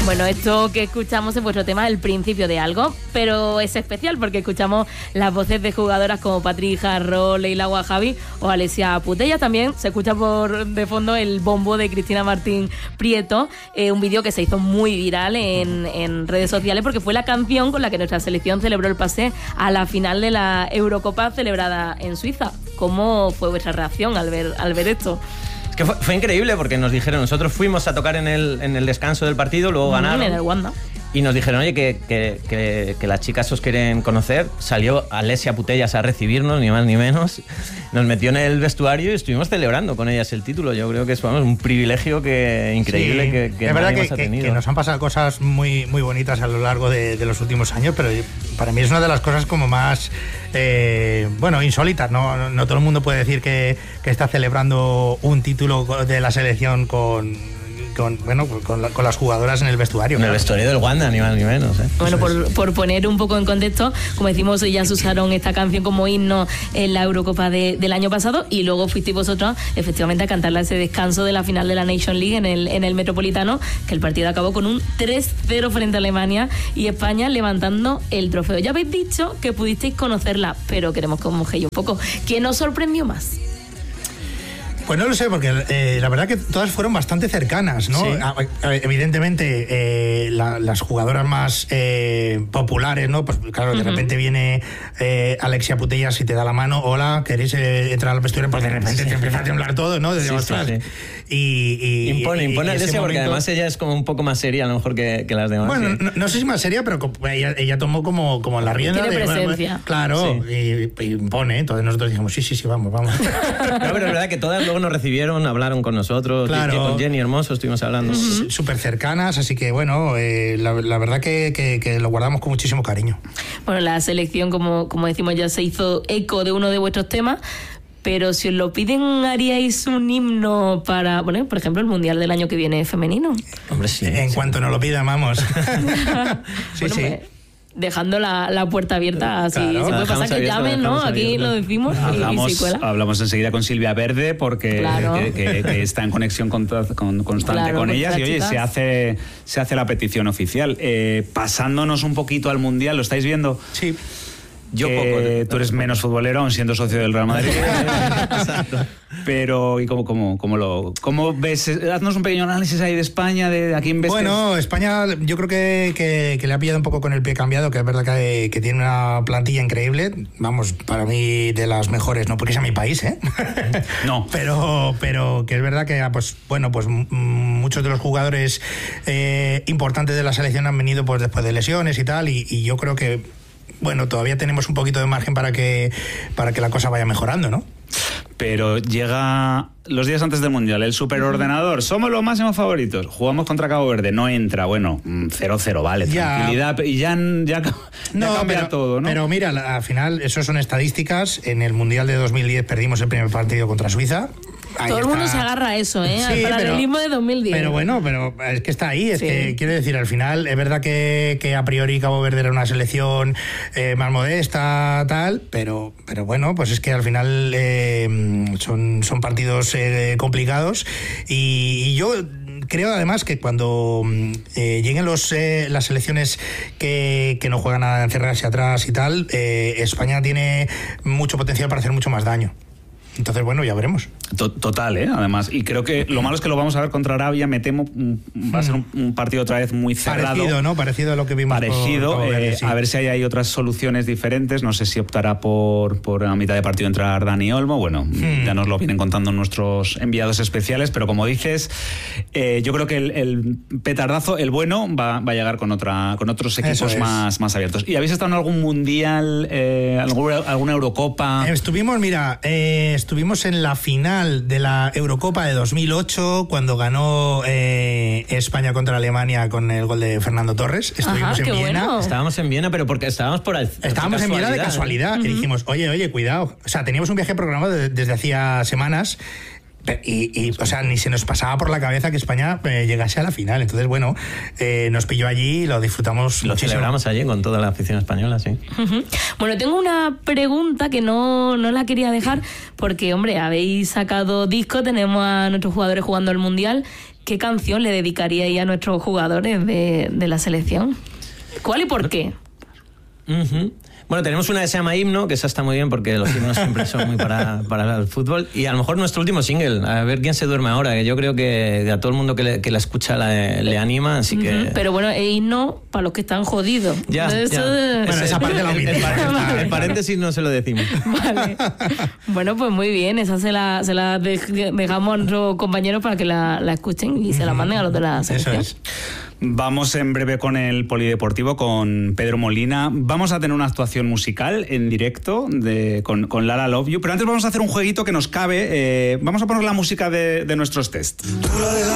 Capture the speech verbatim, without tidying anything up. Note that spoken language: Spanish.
Bueno, esto que escuchamos es vuestro tema, el principio de algo, pero es especial porque escuchamos las voces de jugadoras como Patricia Jarró, Leila Wahabi o Alessia Putellas. También se escucha por de fondo el bombo de Cristina Martín Prieto, eh, un vídeo que se hizo muy viral en, en redes sociales porque fue la canción con la que nuestra selección celebró el pase a la final de la Eurocopa celebrada en Suiza. ¿Cómo fue vuestra reacción al ver, al ver esto? Es que fue, fue increíble porque nos dijeron, nosotros fuimos a tocar en el, en el descanso del partido, luego ganaron. En el Wanda. Y nos dijeron, oye, que, que, que, que las chicas os quieren conocer. Salió Alessia Putellas a recibirnos, ni más ni menos. Nos metió en el vestuario y estuvimos celebrando con ellas el título. Yo creo que es vamos, un privilegio que, increíble sí, que, que es verdad que, ha tenido. Que, que nos han pasado cosas muy, muy bonitas a lo largo de, de los últimos años, pero para mí es una de las cosas como más, eh, bueno, insólitas. ¿no? No, no todo el mundo puede decir que, que está celebrando un título de la selección con... Con, bueno, con, la, con las jugadoras en el vestuario. En el vestuario del Wanda, ni más ni menos. ¿eh? Bueno, por, por poner un poco en contexto, como decimos, ellas usaron esta canción como himno en la Eurocopa de, del año pasado y luego fuisteis vosotros efectivamente a cantarla ese descanso de la final de la Nation League en el, en el Metropolitano, que el partido acabó con un tres cero frente a Alemania y España levantando el trofeo. Ya habéis dicho que pudisteis conocerla, pero queremos que os mojéis un poco. ¿Quién os sorprendió más? Pues no lo sé, porque eh, la verdad que todas fueron bastante cercanas, ¿no? Sí. A, a, evidentemente, eh, la, las jugadoras más eh, populares, ¿no? Pues claro, de uh-huh. repente viene eh, Alessia Putellas y te da la mano, hola, ¿queréis eh, entrar al vestuario? Pues de repente sí. te empieza a temblar todo, ¿no? Desde sí, sí, sí. Y, y, impone, impone Alessia porque momento... además ella es como un poco más seria a lo mejor que, que las demás. Bueno, sí. no, no sé si más seria, pero ella, ella tomó como, como la rienda. Tiene de, presencia. Bueno, claro, sí. y, y impone, entonces nosotros dijimos, sí, sí, sí, vamos, vamos. No, pero es verdad que todas luego nos recibieron, hablaron con nosotros, claro. con Jenny Hermoso estuvimos hablando. Uh-huh. Súper cercanas, así que bueno, eh, la, la verdad que, que, que lo guardamos con muchísimo cariño. Bueno, la selección, como, como decimos, ya se hizo eco de uno de vuestros temas, pero si os lo piden, ¿haríais un himno para, bueno, por ejemplo, el Mundial del año que viene femenino? Hombre, sí. En sí. cuanto nos lo pidan, vamos. sí, bueno, sí. Pues, dejando la, la puerta abierta, así claro, se puede pasar que abierta, llamen, ¿no? Aquí abierta. lo decimos hablamos, y, y se cuela. hablamos enseguida con Silvia Verde porque claro. que, que, que está en conexión con, con, constante claro, con ellas y oye, chicas. se hace, se hace la petición oficial. Eh, pasándonos un poquito al Mundial, ¿lo estáis viendo? Sí. Yo poco. Tú eres menos futbolero, aún siendo socio del Real Madrid. Exacto. Pero, ¿y cómo, cómo, cómo lo cómo ves? Haznos un pequeño análisis ahí de España, de a quién ves. Bueno, que... España yo creo que, que, que le ha pillado un poco con el pie cambiado, que es verdad que, que tiene una plantilla increíble. Vamos, para mí de las mejores, no porque sea mi país, ¿eh? No. pero, pero que es verdad que, pues bueno, pues m- muchos de los jugadores eh, importantes de la selección han venido pues después de lesiones y tal, y, y yo creo que bueno, todavía tenemos un poquito de margen para que para que la cosa vaya mejorando, ¿no? Pero llega los días antes del Mundial, el superordenador, somos los máximos favoritos, jugamos contra Cabo Verde, no entra, bueno, cero cero, vale, ya. Tranquilidad, y ya, ya, ya no, cambia pero, todo, ¿no? Pero mira, al final, eso son estadísticas, en el Mundial de dos mil diez perdimos el primer partido contra Suiza. Ahí todo está. El mundo se agarra a eso, ¿eh? Sí, al paralelismo de dos mil diez. Pero bueno, pero es que está ahí. Es sí. que quiero decir, al final, es verdad que, que a priori Cabo Verde era una selección eh, más modesta, tal, pero, pero bueno, pues es que al final eh, son, son partidos eh, complicados. Y, y yo creo además que cuando eh, lleguen los, eh, las selecciones que, que no juegan a encerrarse atrás y tal, eh, España tiene mucho potencial para hacer mucho más daño. Entonces, bueno, ya veremos. Total, ¿eh? Además, y creo que lo malo es que lo vamos a ver contra Arabia, me temo, va a ser un, un partido otra vez muy cerrado. Parecido, ¿no? Parecido a lo que vimos. Parecido, por, por eh, sí. A ver si hay, hay otras soluciones diferentes, no sé si optará por, por a mitad de partido entrar Dani Olmo, bueno, hmm. ya nos lo vienen contando nuestros enviados especiales, pero como dices, eh, yo creo que el, el petardazo, el bueno, va, va a llegar con otra con otros equipos más, más abiertos. ¿Y habéis estado en algún mundial, eh, alguna, alguna Eurocopa? Estuvimos, mira, eh, estuvimos en la final de la Eurocopa de dos mil ocho cuando ganó eh, España contra Alemania con el gol de Fernando Torres. Estuvimos Ajá, en Viena. Bueno. Estábamos en Viena, pero porque estábamos por ahí. Estábamos en Viena de casualidad. ¿eh? Y dijimos, oye, oye, cuidado. O sea, teníamos un viaje programado de, desde hacía semanas. Y, y, o sea, ni se nos pasaba por la cabeza que España eh, llegase a la final. Entonces, bueno, eh, nos pilló allí y lo disfrutamos Lo muchísimo. celebramos allí con toda la afición española, sí. Uh-huh. Bueno, tengo una pregunta que no, no la quería dejar porque, hombre, habéis sacado disco, tenemos a nuestros jugadores jugando el Mundial. ¿qué canción le dedicaríais a nuestros jugadores de, de la selección? ¿Cuál y por qué? Uh-huh. Bueno, tenemos una que se llama Himno, que esa está muy bien porque los himnos siempre son muy para, para el fútbol. Y a lo mejor nuestro último single, a ver quién se duerme ahora, que yo creo que a todo el mundo que, le, que la escucha la, le anima, así que... Uh-huh. Pero bueno, el himno para los que están jodidos. Ya, Eso ya. De... Bueno, esa parte la omite. El paréntesis no se lo decimos. Vale. Bueno, pues muy bien, esa se la, se la dejamos a nuestros compañeros para que la, la escuchen y se la manden a los de la selección. Eso es. Vamos en breve con el polideportivo, con Pedro Molina. Vamos a tener una actuación musical en directo de, con, con Lara Love You, pero antes vamos a hacer un jueguito que nos cabe. Eh, vamos a poner la música de, de nuestros test.